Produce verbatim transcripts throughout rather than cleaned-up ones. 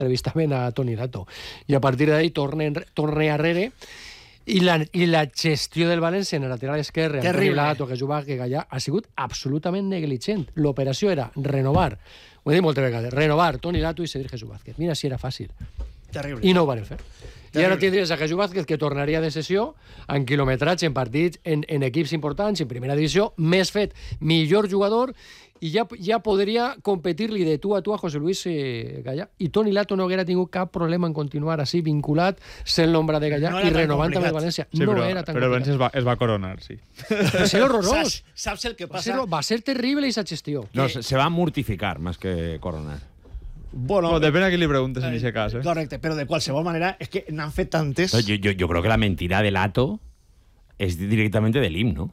entrevistaven a Toni Lato. I a partir d'ahí tornen, tornen arrere i la, i la gestió del València en el lateral esquerre, amb Toni Lato, que jugava que Gallà, ha sigut absolutament negligent. L'operació era renovar, ho he dit moltes vegades, renovar Toni Lato i seguir Jesús Vázquez. Mira si era fàcil. Terrible. I no ho van fer. I ara tindries a Jesús Vázquez, que tornaria de sessió en quilometratge, en partits, en, en equips importants, en primera divisió, més fet, millor jugador, i ja, ja podria competir-li de tu a tu a José Luis eh, Gallà. I Toni Lato no haguera tingut cap problema en continuar així, vinculat, sent l'ombra de Gallà, no i renovant amb el València. Sí, no però, era tan però el complicat. València es va, es va coronar, sí. Va ser horrorós. Saps, saps el que Va passa? ser, va ser terrible esa gestió. No, se, se va a mortificar más que coronar. Bueno, No, depèn a qui li preguntes en aquest cas, eh? Correcte, però de qualsevol manera és que n'han fet tantes... Yo, yo, yo creo que la mentira de Lato es directamente del himno.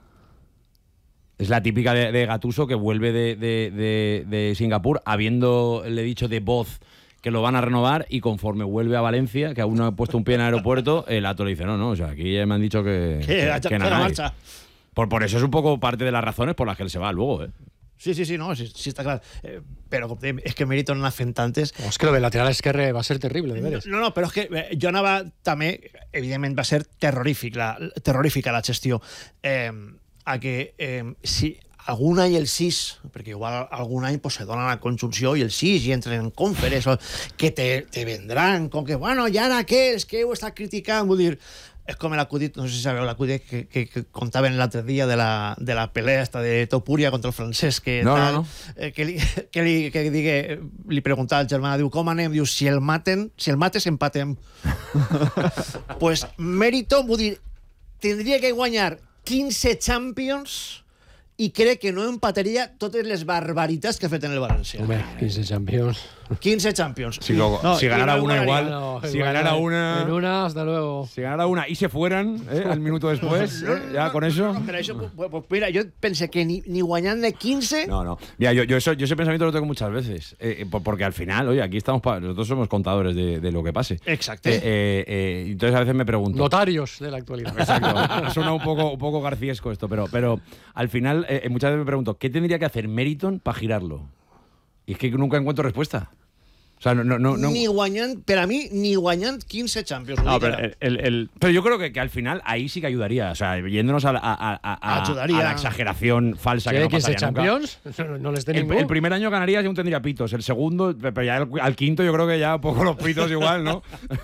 Es la típica de, de Gattuso, que vuelve de, de, de, de Singapur habiéndole dicho de voz que lo van a renovar, y conforme vuelve a Valencia, que aún no ha puesto un pie en el aeropuerto, el Lato le dice, no, no, o sea, aquí ya me han dicho que, Que, que, que, que la nada. marcha. Por, por eso es un poco parte de las razones por las que él se va luego, ¿eh? Sí, sí, sí, no, sí, sí està clar. Eh, però com dèiem, és que Mérito n'ha fet tantes... Oh, és que lo del lateral esquerre va ser terrible, de veres. No, no, però és que eh, jo anava també, evidentment va ser terrorífic la, terrorífica la gestió. Eh, a que eh, si algun any el sis, perquè igual algun any pues, se dona la conjunció i el sis i entren en conference, que te, te vendran com que, bueno, i ara què? És que heu estat criticant, vull dir... És com l'acudit, no sé si sabeu l'acudit que, que, que contaven l'altre dia de la, de la pelea esta de Topuria contra el francès, que, no, tal, no, no. Eh, que, li, que, li, que digue, li preguntava al germà, diu, com anem? Diu, si el maten, si el mates, empatem. Pues Mérito, vull dir, tindria que guanyar quinze Champions i crec que no empataria totes les barbaritats que ha fet en el València. Home, quinze Champions. quinze Champions. Si, lo- No, si ganara y no una igualaría. igual, No, si igual, ganara en una, una, hasta luego. si ganara una y se fueran, ¿eh? Al minuto después, ¿eh? Ya con eso. No, pero eso, pues, pues, mira, yo pensé que ni, ni guanyant de quinze... No, no. Mira, yo, yo, eso, yo ese pensamiento lo tengo muchas veces. Eh, por- porque al final, oye, aquí estamos, pa- nosotros somos contadores de, de lo que pase. Exacto. Eh, eh, eh, entonces a veces me pregunto. Notarios de la actualidad. Exacto. Suena un poco, un poco garciesco esto, pero, pero al final eh, muchas veces me pregunto, ¿qué tendría que hacer Meriton para girarlo? Y es que nunca encuentro respuesta. O sea, no, no, no, no- Ni guanyant, per a mi, ni guanyant quinze Champions. No, Ho dic pero ara. el, el, el- Pero yo creo que, que al final ahí sí que ayudaría. O sea, yéndonos a, la- a, a- a- Ayudaría. a la exageración falsa que ¿Qué? no ¿quince pasaría nunca. Champions? No, no les de El, ningún. el primer año ganarías y aún tendría pitos. El segundo, pero ya al, al quinto yo creo que ya un poco los pitos igual, ¿no?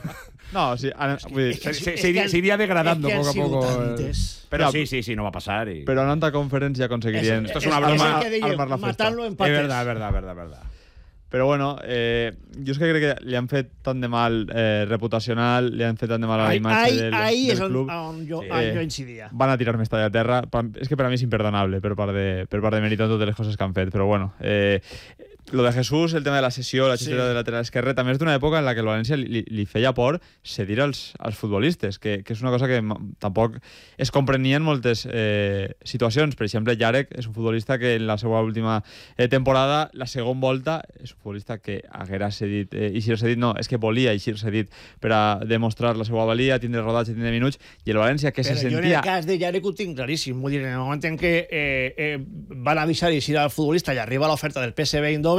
no, sí, ara, vull dir, És que- se- és se iría- que han- se iría degradando és que han poco a sigut poco, eh. tantes. Pero No, sí, sí, sí, no va a pasar. Y... però anant a conference ja aconseguirien... Eso- Esto es una es- broma. es el que dèiem, armar la festa. matar-lo en es pates. verdad, es verdad, es verdad, es verdad. Però bueno, eh, jo és que crec que li han fet tant de mal eh, reputacional, li han fet tant de mal a la Ahí, imatge ahí, del, ahí del és on, club. on jo, Sí. on jo incidia. Van a tirar més talla a terra. Pa- És que per a mi és imperdonable per part de, per part de Mérito totes les coses que han fet, però bueno. Eh, lo de Jesús, el tema de la sessió, la gestió Sí. de lateral esquerre, també és d'una època en la que el València li, li- li feia por cedir als, als futbolistes, que, que és una cosa que ma- tampoc es comprenia en moltes eh, situacions. Per exemple, Yarek és un futbolista que en la seva última eh, temporada, la segona volta, és un futbolista que haguera cedit, eh, eixir cedit, no, és que volia eixir cedit per a demostrar la seva valia, tindre rodatge, tindre minuts, i el València que Però se jo en sentia... el cas de Yarek ho tinc claríssim. Vull dir, en el moment en què eh, eh, van avisar i eixir al futbolista i arriba l'oferta del P S V Eindhoven,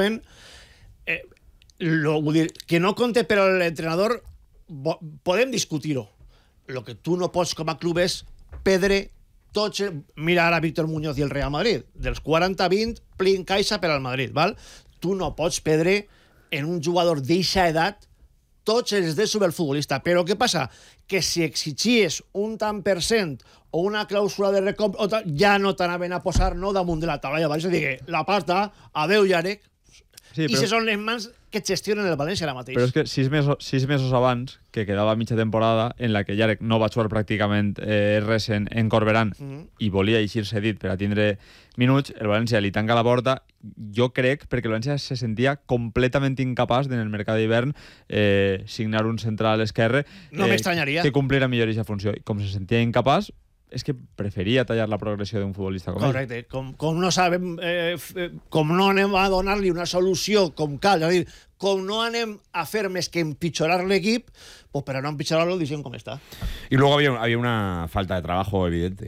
eh, lo, vull dir, que no compte per a l'entrenador, bo- podem discutir-ho. Lo que tu no pots com a club és perdre tots... Mira ara Víctor Muñoz i el Real Madrid. Dels quaranta a vint, plin caixa per al Madrid, val? Tu no pots perdre en un jugador d'eixa edat tots els drets sobre el futbolista. Però què passa? Que si exigies un tant per cent o una clàusula de recompra, o tal, ja no t'anaven a posar no damunt de la taula. Llavors, és a dir, que la pasta, adeu, Yarek, Sí, i però- se són les mans que gestionen el València ara mateix. Però és que sis mesos, sis mesos abans, que quedava mitja temporada, en la que Yarek no va jugar pràcticament eh, res en, en Corberán Mhm. i volia eixir cedit per a tindre minuts, el València li tanca la porta, jo crec, perquè el València se sentia completament incapaç en el mercat d'hivern eh, signar un central esquerre No m'estranyaria. que complira millor aquesta funció. I com se sentia incapaç, és que preferia tallar la progressió d'un futbolista com ell. Correcte. Com, com no sabem, eh, f- com no anem a donar-li una solució com cal, és a dir, com no anem a fer més que empitjorar l'equip, pues per a no empitjorar-lo, deixem com està. Y luego había, había una falta de trabajo evidente. O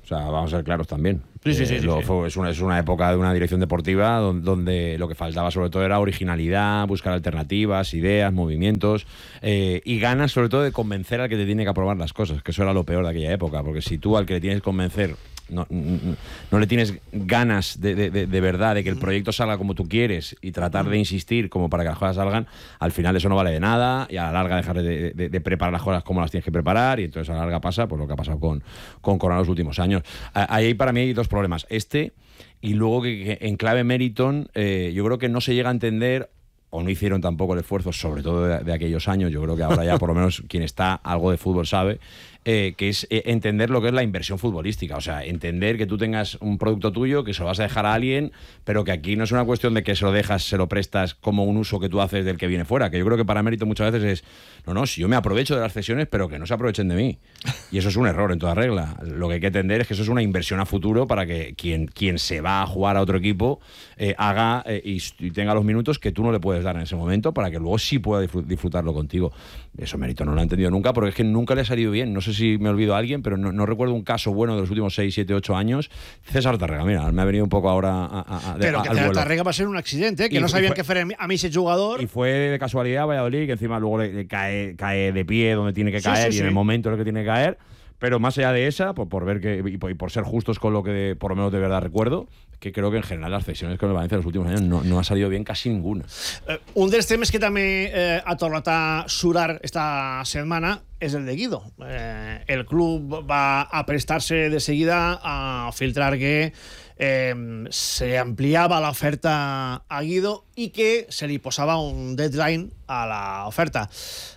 O sea, vamos a ser claros también. Sí, sí, sí, eh, sí, lo, sí. Fue, es, una, es una época de una dirección deportiva donde, donde lo que faltaba sobre todo era originalidad, buscar alternativas, ideas, movimientos eh, y ganas sobre todo de convencer al que te tiene que aprobar las cosas, que eso era lo peor de aquella época, porque si tú al que le tienes que convencer no, no, no le tienes ganas de, de, de, de verdad de que el proyecto salga como tú quieres y tratar de insistir como para que las cosas salgan, al final eso no vale de nada y a la larga dejar de, de, de preparar las cosas como las tienes que preparar y entonces a la larga pasa pues lo que ha pasado con, con Corona los últimos años. Ahí para mí hay dos problemas. Este y luego que, que en clave Meriton eh, yo creo que no se llega a entender o no hicieron tampoco el esfuerzo, sobre todo de, de aquellos años, yo creo que ahora ya por lo menos quien está algo de fútbol sabe, eh, que es eh, entender lo que es la inversión futbolística, o sea, entender que tú tengas un producto tuyo, que se lo vas a dejar a alguien, pero que aquí no es una cuestión de que se lo dejas, se lo prestas como un uso que tú haces del que viene fuera, que yo creo que para Mérito muchas veces es, no, no, si yo me aprovecho de las cesiones, pero que no se aprovechen de mí. Y eso es un error en toda regla. Lo que hay que entender es que eso es una inversión a futuro para que quien, quien se va a jugar a otro equipo eh, haga eh, y, y tenga los minutos que tú no le puedes dar en ese momento para que luego sí pueda disfrutarlo contigo. Eso Mérito no lo ha entendido nunca porque es que nunca le ha salido bien. No sé si me olvido a alguien, pero no, no recuerdo un caso bueno de los últimos seis, siete, ocho años. César Tárrega, mira, me ha venido un poco ahora a, a, a, Pero a, que al César vuelo. Tárrega va a ser un accidente, ¿eh? que Y- no y sabían fue- que fuera a mí ese jugador. Y fue de casualidad a Valladolid, que encima luego le, le cae, cae de pie donde tiene que Sí, caer sí, y en sí. el momento en el que tiene que caer. Pero más allá de esa, por, por ver que y por, y por ser justos con lo que por lo menos de verdad recuerdo, que creo que en general las cesiones con el Valencia en los últimos años no, no ha salido bien casi ninguna. Eh, un dels temes que també eh, ha tornat a surar esta setmana és el de Guido. Eh, el club va a prestar-se de seguida a filtrar que eh, se ampliava l'oferta a Guido i que se li posava un deadline a l'oferta.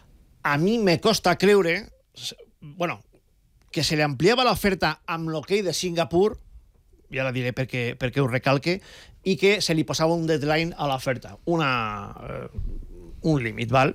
A mi me costa creure, bueno, que se li ampliava l'oferta amb l'hoquei de Singapur, i ara diré per què, per què ho recalque, i que se li posava un deadline a l'oferta, una, eh, un límit, val?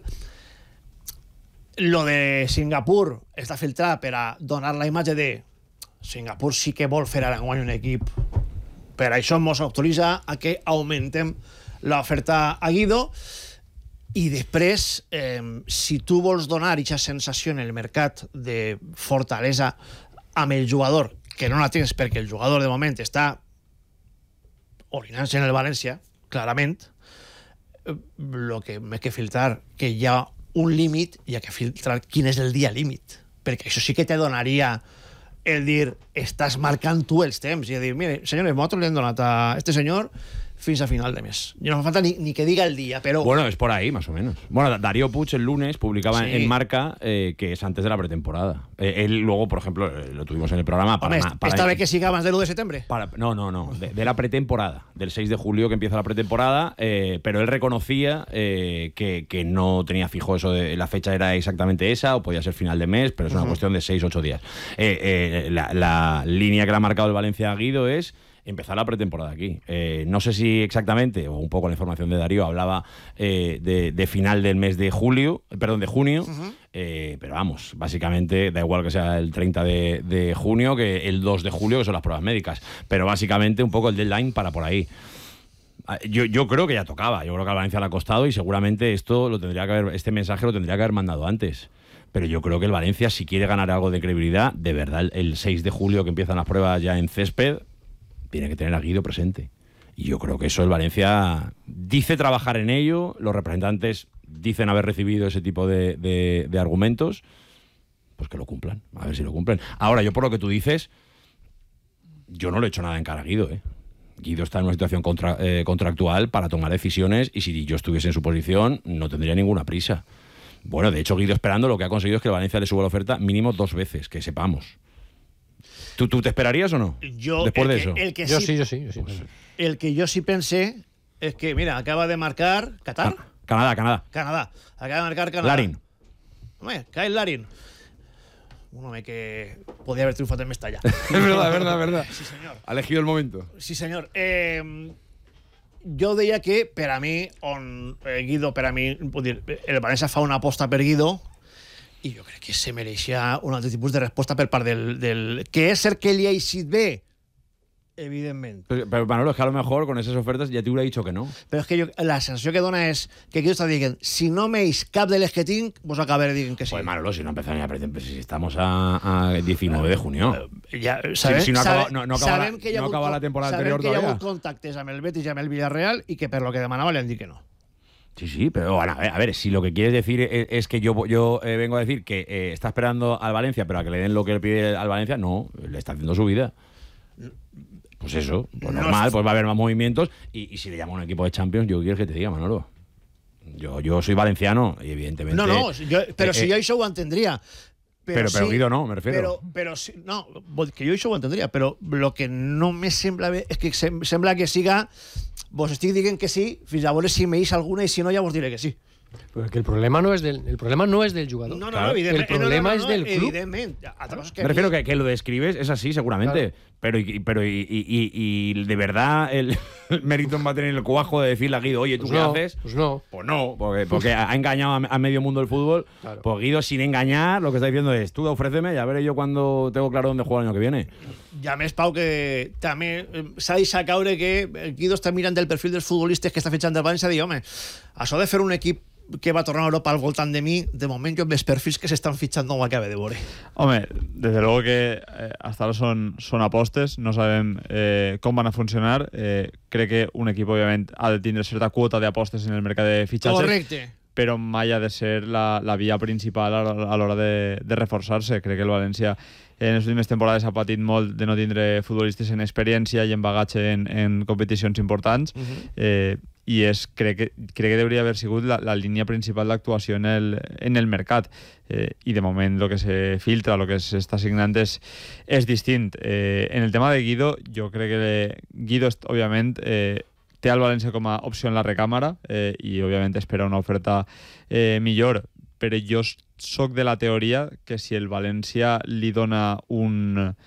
Lo de Singapur està filtrat per a donar la imatge de Singapur sí que vol fer ara enguany un equip, per això ens autoritza a que augmentem l'oferta a Guido i després, eh, si tu vols donar aquesta sensació en el mercat de fortalesa amb el jugador, que no la tens perquè el jugador de moment està orinant-se en el València, clarament, el que hem que filtrar que hi ha un límit, hi ha que filtrar quin és el dia límit, perquè això sí que te donaria el dir, estàs marcant tu els temps, i dir, mire, senyores, nosaltres li hem donat a este senyor fins a final de mes. I no fa falta ni, ni que diga el día, pero... Bueno, es por ahí, más o menos. Bueno, Darío Puig el lunes publicaba Sí. en Marca eh, que es antes de la pretemporada. Eh, él luego, por ejemplo, eh, lo tuvimos en el programa para... Home, ma- para esta vez que siga abans del u de septiembre. Para- no, no, no, de, de la pretemporada, del seis de julio que empieza la pretemporada, eh, pero él reconocía eh, que, que no tenía fijo eso de la fecha era exactamente esa o podía ser final de mes, pero es una Ujú. cuestión de seis, ocho días. Eh, eh, la, la línea que le ha marcado el Valencia a Guido es empezar la pretemporada aquí. Eh, no sé si exactamente, o un poco la información de Darío, hablaba eh, de, de final del mes de julio, perdón, de junio, Ujú. eh, pero vamos, básicamente da igual que sea el treinta de, de junio que el dos de julio, que son las pruebas médicas, pero básicamente un poco el deadline para por ahí. Ah, Yo, yo creo que ya tocaba, yo creo que al Valencia le ha costado y seguramente esto lo tendría que haber, este mensaje lo tendría que haber mandado antes. Pero yo creo que el Valencia, si quiere ganar algo de credibilidad, de verdad, el, el seis de julio que empiezan las pruebas ya en césped, tiene que tener a Guido presente. Y yo creo que eso el Valencia dice trabajar en ello, los representantes dicen haber recibido ese tipo de, de- de argumentos, pues que lo cumplan, a ver si lo cumplen. Ahora, yo por lo que tú dices, yo no le he hecho nada en cara a Guido, ¿eh? Guido está en una situación contra- eh, contractual para tomar decisiones y si yo estuviese en su posición no tendría ninguna prisa. Bueno, de hecho, Guido esperando lo que ha conseguido es que el Valencia le suba la oferta mínimo dos veces, que sepamos. ¿Tú, tú te esperarías o no? Yo, Después el de que, eso. El que Yo sí, sí, yo sí. Yo sí. el que yo sí pensé es que, mira, acaba de marcar Qatar, Ca- Canadá, Canadá. Canadá. Acaba de marcar Canadá. Larin. Home, Kyle Larin. Un home que podía haber triunfado en Mestalla. Es verdad, es verdad, es verdad. Sí, senyor. Ha elegido el momento. Sí, senyor. Eh, jo deia que, per a mi, on eh, Guido, per a mi, vull dir, el València fa una aposta per Guido i jo crec que se mereixia un altre tipus de resposta per part del... del... Que és cert que li ha eixit bé? Evidentment. Però, però Manolo, és que a lo mejor con esas ofertes ja t'hubiera dicho que no. Però és que jo, la sensació que dona és que Guido està dient, si no m'eix cap de les que tinc, vos acabaré dient que sí. Pues Manolo, si no empezamos a pretender, si estamos a, a diecinueve de junio. Ja, sabem, si, si no acaba, sabem, no, no acaba, sabem la, que hi ha no hagut, acaba la temporada sabem anterior que hi ha todavía. hagut contactes amb el Betis i amb el Villarreal i que per lo que demanava li han dit que no. Sí, sí, pero bueno, a ver, a ver, si lo que quieres decir es, es que yo, yo eh, vengo a decir que eh, está esperando al Valencia, pero a que le den lo que le pide al Valencia, no, le está haciendo su vida. Pues eso, pues no normal, es... pues va a haber más movimientos y, y si le llama a un equipo de Champions, yo quiero que te diga, Manolo. Yo, yo soy valenciano y evidentemente... No, no, yo, pero eh, si yo això ho entendria. Pero, pero, sí, pero Guido no, me refiero. Pero, pero sí, no, que jo això ho entendria, però lo que no me sembla bé és que sem sembla que siga vos estic dient que sí, fins a veure si m'eix alguna i si no ja vos diré que sí. Pero que el problema no es del, el problema no es del jugador. No, no, claro. no, evidentemente. El problema no, no, no, es del club. Evidentemente. Que me refiero que, que lo describes, es así seguramente. Claro. Pero, y, pero y, y, y de verdad el, el mérito va a tener el cuajo de decirle a Guido, oye, ¿tú pues qué no, haces? Pues no. Pues no, porque, porque ha engañado a, a medio mundo del fútbol. Claro. Pues Guido, sin engañar, lo que está diciendo es, tú ofréceme, ya veré yo cuando tengo claro dónde juego el año que viene. Ja més, Pau, que també s'ha deixat caure que Guido està mirant del perfil dels futbolistes que està fitxant del València i dir, home, això de fer un equip que va tornar a Europa al voltant de mi, de moment jo amb els perfils que s'estan fitxant no ho acabe de veure. Home, desde luego que eh, hasta ahora son, son apostes, no sabem eh, com van a funcionar. Eh, crec que un equip, òbviament, ha de tindre certa quota d'apostes en el mercat de fitxatges. Correcte. Però mai ha de ser la, la via principal a l'hora de, de reforçar-se. Crec que el València en les últimes temporades ha patit molt de no tindre futbolistes en experiència i en bagatge en, en competicions importants. Uh-huh. eh, i és, crec, que, crec que hauria haver sigut la, la línia principal d'actuació en el, en el mercat. Eh, I de moment el que se filtra, el que s'està signant és, és distint. Eh, en el tema de Guido, jo crec que Guido, òbviament, eh, té al València com a opció en la recàmera eh, i òbviament espera una oferta eh, millor, però jo soc de la teoria que si el València li dona un,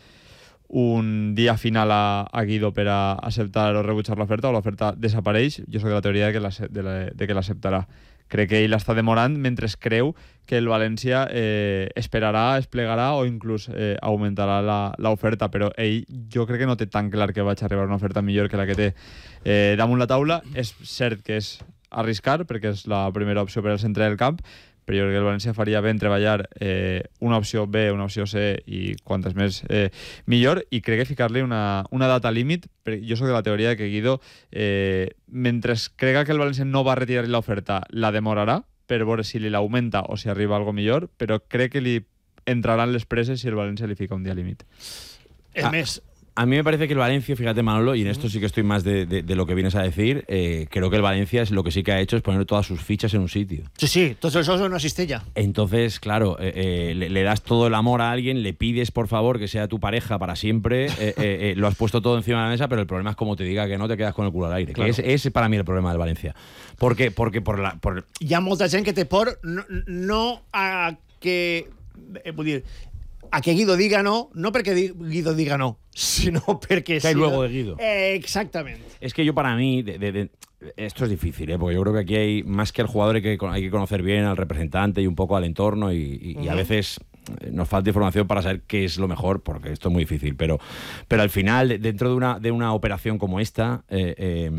un dia final a, a Guido per a acceptar o rebutjar l'oferta o l'oferta desapareix, jo soc de la teoria de que, la, de la, de que l'acceptarà. Crec que ell està demorant mentre creu que el València eh, esperarà, es plegarà o inclús eh, augmentarà l'oferta, però ell jo crec que no té tan clar que vaig arribar a una oferta millor que la que té eh, damunt la taula. És cert que és arriscar, perquè és la primera opció per al centre del camp, però jo crec que el València faria bé en treballar eh, una opció B, una opció C i quantes més eh, millor, i crec que ficar-li una, una data límit. Jo soc de la teoria que Guido, eh, mentre crega que el València no va retirar l'oferta, la demorarà per veure si li l'augmenta o si arriba algo millor, però crec que li entraran les preses si el València li fica un dia límit. És més... A mí me parece que el Valencia, fíjate Manolo, y en esto sí que estoy más de, de, de lo que vienes a decir, eh, creo que el Valencia es lo que sí que ha hecho es poner todas sus fichas en un sitio. Sí, sí, todo eso no existe ya. Entonces, claro, eh, eh, le, le das todo el amor a alguien, le pides por favor que sea tu pareja para siempre, eh, eh, eh, lo has puesto todo encima de la mesa, pero el problema es como te diga que no, te quedas con el culo al aire. Claro. Que ese es para mí el problema del Valencia. ¿Por qué? Porque por la... Por... Hi ha molta gent que té por no, no a que... Eh, vull dir, a que Guido diga no, no porque Guido diga no, sino porque... Que hay si luego no, de Guido. Eh, exactamente. Es que yo para mí, de, de, de, esto es difícil, ¿eh? Porque yo creo que aquí hay, más que al jugador, hay que, hay que conocer bien al representante y un poco al entorno y, y, uh-huh. y a veces nos falta información para saber qué es lo mejor, porque esto es muy difícil, pero, pero al final, dentro de una, de una operación como esta, eh, eh,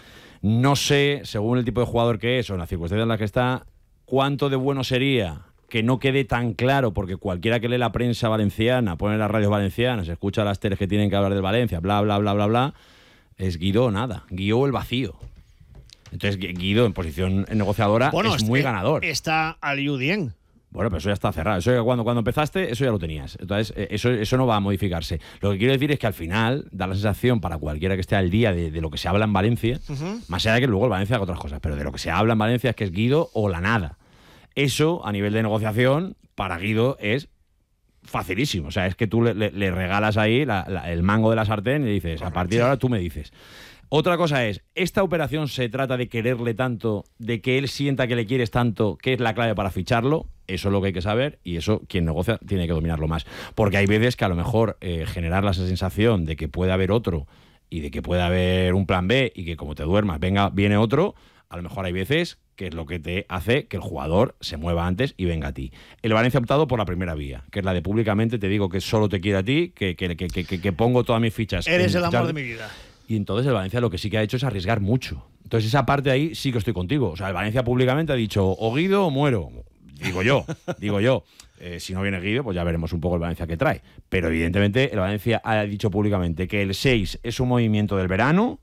no sé, según el tipo de jugador que es o en las circunstancias en las que está, cuánto de bueno sería que no quede tan claro, porque cualquiera que lee la prensa valenciana, pone las radios valencianas, escucha las teles que tienen que hablar del Valencia, bla, bla, bla, bla, bla, es Guido o nada, Guido el vacío. Entonces Guido en posición negociadora bueno, es muy este, ganador. Está Aliudien. Bueno, pero eso ya está cerrado. Eso cuando, cuando empezaste, eso ya lo tenías. Entonces, eso, eso no va a modificarse. Lo que quiero decir es que al final da la sensación para cualquiera que esté al día de, de lo que se habla en Valencia, uh-huh. más allá de que luego el Valencia haga otras cosas, pero de lo que se habla en Valencia es que es Guido o la nada. Eso, a nivel de negociación, para Guido es facilísimo. O sea, es que tú le, le, le regalas ahí la, la, el mango de la sartén y le dices, a partir de ahora tú me dices. Otra cosa es, ¿esta operación se trata de quererle tanto, de que él sienta que le quieres tanto, que es la clave para ficharlo? Eso es lo que hay que saber y eso quien negocia tiene que dominarlo más. Porque hay veces que a lo mejor eh, generar la sensación de que puede haber otro y de que puede haber un plan B y que como te duermas venga viene otro, a lo mejor hay veces que es lo que te hace que el jugador se mueva antes y venga a ti. El Valencia ha optado por la primera vía, que es la de públicamente te digo que solo te quiero a ti, que, que, que, que, que pongo todas mis fichas. Eres el amor fichar, de mi vida. Y entonces el Valencia lo que sí que ha hecho es arriesgar mucho. Entonces esa parte ahí sí que estoy contigo. O sea, el Valencia públicamente ha dicho o Guido o muero. Digo yo, digo yo. Eh, si no viene Guido, pues ya veremos un poco el Valencia que trae. Pero evidentemente el Valencia ha dicho públicamente que el seis es un movimiento del verano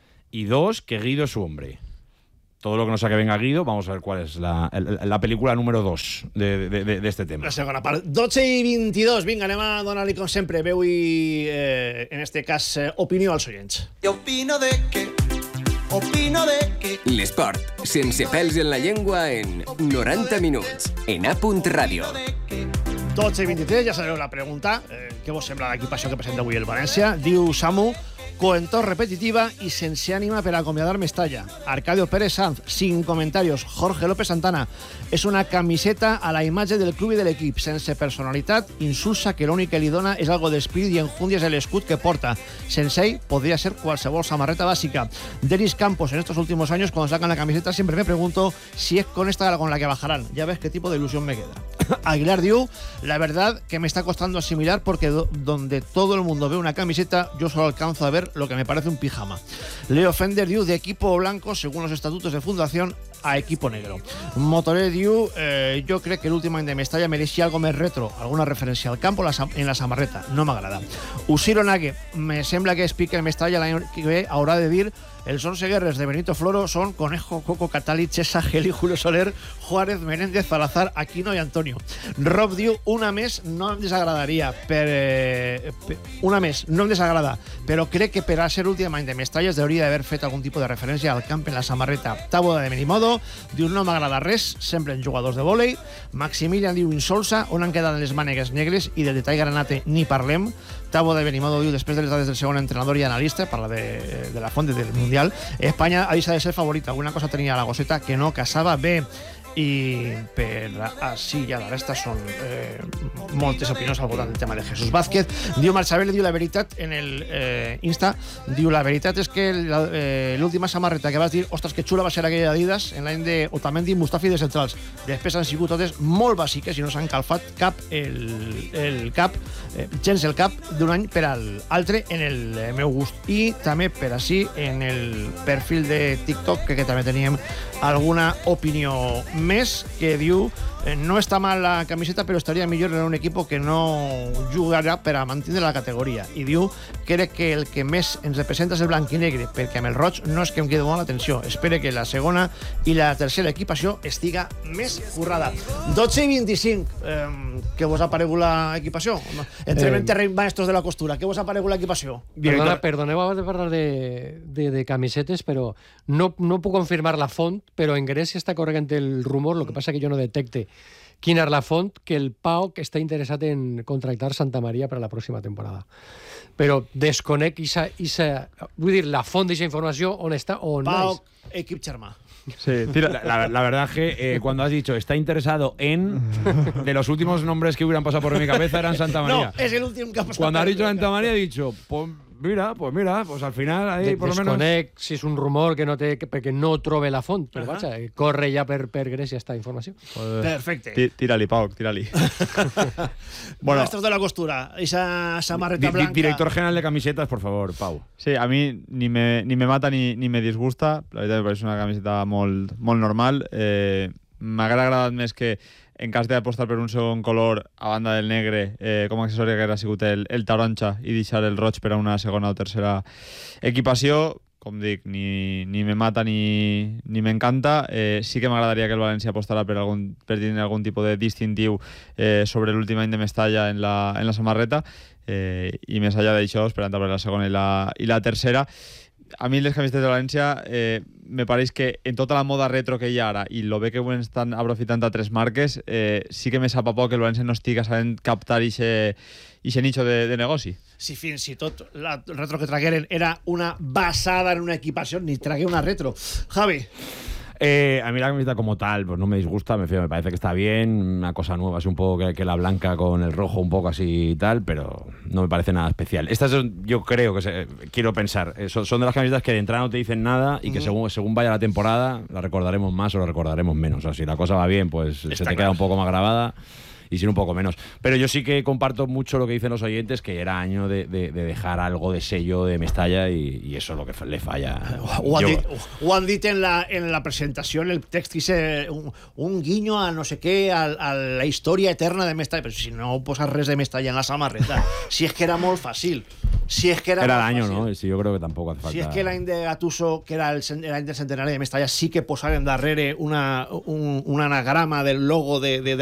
y dos, que Guido es su hombre. Todo lo que no sea que venga Guido, vamos a ver cuál es la, la película número dos de, de, de, de este tema. La segona part. dotze i vint-i-dos. Vinga, anem a donar-li, com sempre, veu i, eh, en este cas, eh, opinió als oients. Jo opino de que... Opino de que... L'esport, sense pèls en la llengua, en noranta minuts, en A Punt Ràdio. dotze i vint-i-tres, ja sabeu la pregunta. Eh, què vos sembla l'equipació que presenta avui el València? Diu Samu, coentor repetitiva y sense ánima para acomiadar Mestalla. Arcadio Pérez Sanz, sin comentarios. Jorge López Santana, és una camiseta a la imatge del club i de l'equip, sense personalitat, insulsa que l'únic que li dona és algo d'espírit i enjúndies el escut que porta. Sense ell podría ser qualsevol samarreta básica. Denis Campos, en estos últimos años, cuando sacan la camiseta, siempre me pregunto si es con esta con la que bajarán. Ya ves qué tipo de ilusión me queda. Aguilar diu, la verdad que me está costando asimilar porque do, donde todo el mundo ve una camiseta, yo solo alcanzo a ver lo que me parece un pijama. Leo Fender diu, de equipo blanco, según los estatutos de fundación, a equipo negro. Motoré diu, eh, yo creo que el último any de Mestalla mereixia algo més retro, alguna referència al campo en la samarreta, no m'agrada. Usiro Nague, me sembla que Speaker Mestalla l'any que ve haurà de dir els onze guerres de Benito Floro son Conejo, Coco, Catali, Chesa, Geli, Julio Soler, Juárez, Menéndez, Salazar, Aquino i Antonio. Rob diu, una més no em desagradaria, per, eh, per, una més no em desagrada, però crec que per a ser últim any de Mestalla es hauria d'haver fet algun tipus de referència al camp en la samarreta. Taboda de Benimodo diu, no m'agrada res, semblen jugadors de vòlei. Maximilian diu, insolsa, on han quedat les mànegues negres i del detall granate ni parlem. Tabo de Benimodo diu, després de les dades del segon entrenador i analista, parla de, de la font del Mundial, Espanya ha deixat de ser favorita. Alguna cosa tenia la gosseta que no casava bé. I per així ja la resta són eh, moltes opinions al voltant del tema de Jesús Vázquez. Diu Marchabel, diu la veritat en el eh, Insta, diu la veritat és que eh, l'última samarreta que vas dir, ostres, que xula va ser aquella d'Adidas en l'any de Otamendi, Mustafi de centrals. Després han sigut totes molt bàsiques i no s'han calfat cap el, el cap, eh, gens el cap d'un any per al altre en el meu gust. I també per així en el perfil de TikTok que, que també teníem alguna opinió més, que diu, eh, no està mal la camiseta, però estaria millor en un equip que no jugarà per a mantenir la categoria. I diu, crec que el que més ens representa és el blanc i negre, perquè amb el roig no és que em quedi molt l'atenció. Espero que la segona i la tercera equipació estiga més currada. dotze i vint-i-cinc, eh, què vos ha paregut l'equipació? Entrem en terreny maestros de la costura. Què vos ha paregut l'equipació? Perdona, perdoneu abans de parlar de, de, de camisetes, però no, no puc confirmar la font, però en Grècia està corrent el rumor, lo que passa que jo no detecte quina és la font, que el P A O K està interessat en contractar Santa Maria per a la pròxima temporada. Però desconec isa, isa, vull dir, la font d'aquesta informació on està o on P A O no és. K, equip germà. Sí, tira. La, la, la verdad es que eh, cuando has dicho está interesado en, de los últimos nombres que hubieran pasado por mi cabeza eran Santa María. No, és l'últim que ha passat. Cuando has dicho Santa María he dicho, pues mira, pues mira, pues al final ahí De, por lo menos... desconec si és un rumor que no té, que, perquè no trobe la font, però Uh -huh. vaja, corre ja per, per Grècia esta informació. Perfecte. Tí- Tira-li, Pau, tira-li. Bueno, Maestros de la costura, esa samarreta Di- di- blanca. director general de camisetas, por favor, Pau. sí, a mi ni me, ni me mata ni, ni me disgusta. La veritat me pareix una camiseta molt, molt normal. Eh, M'haguera agradat més que en cas d'apostar per un segon color a banda del negre, eh, com a accessori haguera sigut el, el taronja i deixar el roig per a una segona o tercera equipació. Com dic, ni, ni me mata ni, ni m'encanta. Eh, sí que m'agradaria que el València apostara per, algun, per tenir algun tipus de distintiu eh, sobre l'últim any de Mestalla en la, en la samarreta, eh, i més allà d'això, esperant per la segona i la, i la tercera. A mi les camisetes de València eh, me pareix que en tota la moda retro que hi ha ara i lo bé que ho estan aprofitant a tres marques, eh, sí que me sap a poc que el València no estigui sabent captar ixe nicho de, de negoci. Si fins i tot la retro que tragueren era una basada en una equipació, ni tragué una retro. Javi. Eh, a mí la camiseta como tal, pues no me disgusta, me, me parece que está bien, una cosa nueva, es un poco que, que la blanca con el rojo un poco así y tal, pero no me parece nada especial. Estas son, yo creo que se, quiero pensar, eh, son, son de las camisetas que de entrada no te dicen nada y que uh-huh. según, según vaya la temporada la recordaremos más o la recordaremos menos. O sea, si la cosa va bien, pues está se te claro. queda un poco más grabada. Y sin un poco menos. Pero yo sí que comparto mucho lo que dicen los oyentes, que era año de, de, de dejar algo de sello de Mestalla y, y eso es lo que le falla. Ho han, dit, ho han dit en la, en la presentació, en el text, dice un, un guiño a no sé què, a, a la història eterna de Mestalla. Però si no poses res de Mestalla en la samarreta, si és que era molt fàcil. Si es que era era el año, ¿no? Sí, yo creo que tampoco hace falta. Si es que l'any de Gattuso, que era el, el any del centenari de Mestalla, sí que posaren darrere una, un, un anagrama del logo de, de, de